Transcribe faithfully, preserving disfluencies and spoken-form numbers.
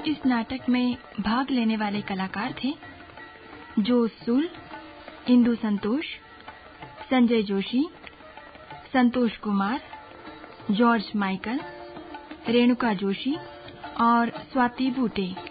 इस नाटक में भाग लेने वाले कलाकार थे जोस सूल, इंदु संतोष, संजय जोशी, संतोष कुमार, जॉर्ज माइकल, रेणुका जोशी और स्वाति बूटे।